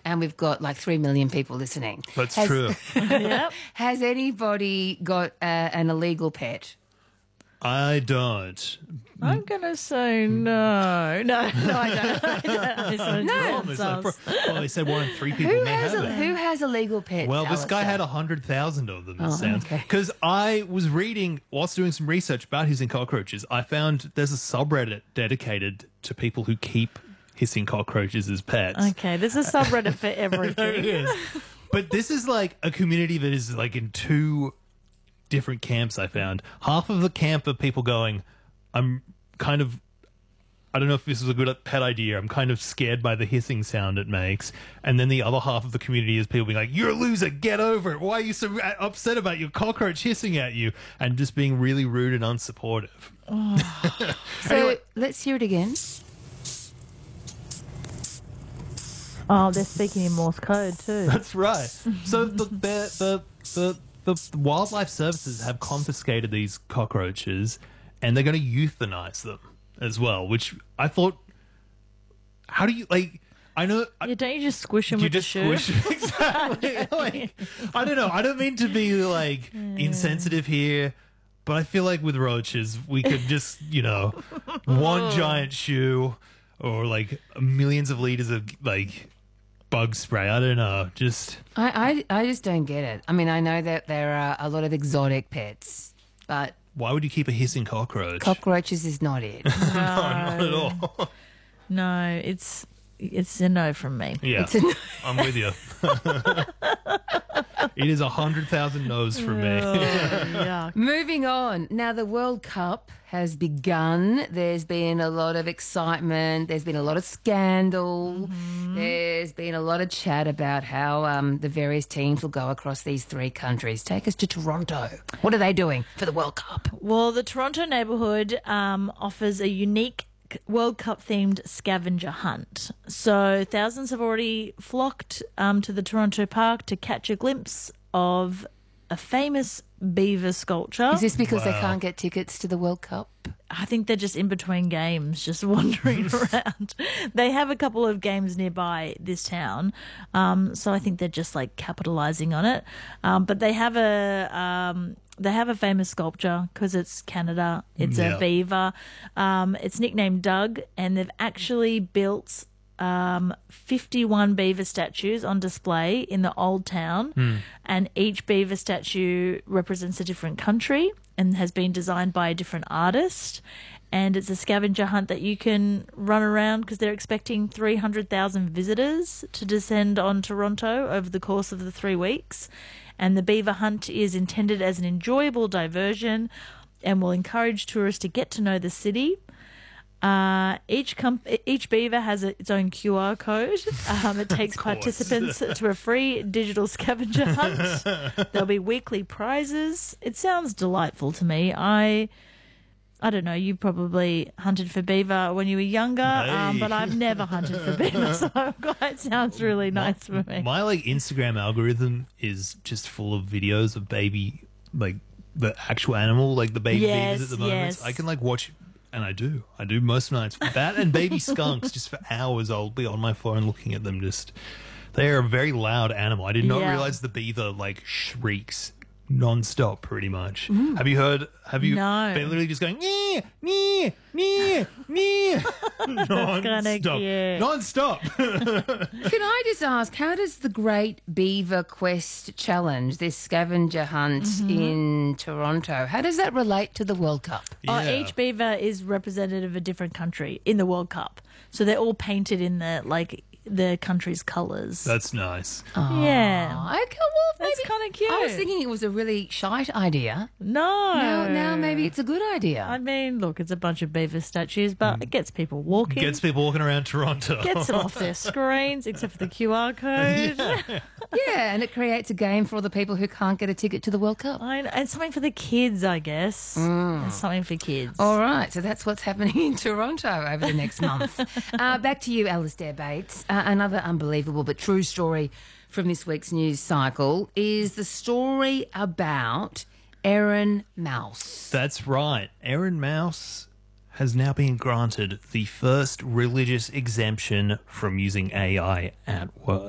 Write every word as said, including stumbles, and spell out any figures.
and we've got like three million people listening. That's has, true. Yep. Has anybody got uh, an illegal pet? I don't. I'm going to say no. No, no, I don't. I don't. I just wanted to Well, say there's like- themselves. well, they said one in three people Who may has have a, it. who has illegal pets? Well, this guy Alistair? had a hundred thousand of them. It Oh, sounds okay. because I was reading whilst doing some research about hissing cockroaches. I found there's a subreddit dedicated to people who keep hissing cockroaches as pets. Okay, there's a subreddit for There it everything. is. But this is like a community that is like in two different camps. I found half of the camp of people going, "I'm kind of." I don't know if this is a good pet idea. I'm kind of scared by the hissing sound it makes. And then the other half of the community is people being like, you're a loser, get over it. Why are you so upset about your cockroach hissing at you? And just being really rude and unsupportive. So Anyway. let's hear it again. Oh, they're speaking in Morse code too. That's right. So the, the, the, the, the wildlife services have confiscated these cockroaches and they're going to euthanize them as well, which I thought, how do you, like, I know... Yeah, don't you just squish them You with just the shoe? squish exactly. Like, I don't know. I don't mean to be like insensitive here, but I feel like with roaches we could just, you know, one giant shoe or like millions of liters of like bug spray. I don't know. Just I, I, I just don't get it. I mean, I know that there are a lot of exotic pets, but why would you keep a hissing cockroach? cockroaches is not it. No, not at all. No, it's it's a no from me. Yeah, It's a- I'm with you. It is a hundred thousand no's from me. Yeah. Moving on. Now, the World Cup has begun. There's been a lot of excitement. There's been a lot of scandal. There's been a lot of chat about how um, the various teams will go across these three countries. Take us to Toronto. What are they doing for the World Cup? Well, the Toronto neighbourhood um, offers a unique World Cup themed scavenger hunt. So thousands have already flocked um, to the Toronto park to catch a glimpse of a famous beaver sculpture. Is this because they Wow. can't get tickets to the World Cup? I think they're just in between games, just wandering around. They have a couple of games nearby this town, um, so I think they're just like capitalizing on it. Um, but they have a um, they have a famous sculpture because it's Canada. It's Yeah. a beaver. Um, it's nicknamed Doug, and they've actually built um, fifty-one beaver statues on display in the old town, and each beaver statue represents a different country and has been designed by a different artist. And it's a scavenger hunt that you can run around because they're expecting three hundred thousand visitors to descend on Toronto over the course of the three weeks. And the beaver hunt is intended as an enjoyable diversion and will encourage tourists to get to know the city. Uh, each com- each beaver has a, its own Q R code. Um, it takes course. participants to a free digital scavenger hunt. There'll be weekly prizes. It sounds delightful to me. I I don't know. You probably hunted for beaver when you were younger, um, Hey. but I've never hunted for beaver, so it sounds really nice for me. My like Instagram algorithm is just full of videos of baby, like the actual animal, like the baby Yes, beavers at the moment. yes. I can like watch, and I do. I do most nights. That and baby skunks, just for hours. I'll be on my phone looking at them. Just they are a very loud animal. I did not Yeah. realize the beaver like shrieks non-stop pretty much. Have you heard have you No. they're literally just going nee nee nee nee non-stop kinda cute. non-stop. Can I just ask, how does the Great Beaver Quest Challenge, this scavenger hunt in Toronto, how does that relate to the World Cup? Oh, Yeah. each beaver is representative of a different country in the World Cup, so they're all painted in the like the country's colours. That's nice. yeah, Oh, okay, well, That's maybe- kinda cute. I was thinking it was a really shite idea. no, Now, now maybe it's a good idea. I mean, look, it's a bunch of beaver statues, but it gets people walking. Gets people walking around Toronto. Gets them off their screens, except for the Q R code. Yeah, and it creates a game for all the people who can't get a ticket to the World Cup. I know, it's something for the kids, I guess. It's something for kids. All right, so that's what's happening in Toronto over the next month. Uh, back to you, Alistair Bates. Uh, another unbelievable but true story from this week's news cycle is the story about Erin Mouse. That's right. Erin Mouse has now been granted the first religious exemption from using A I at work.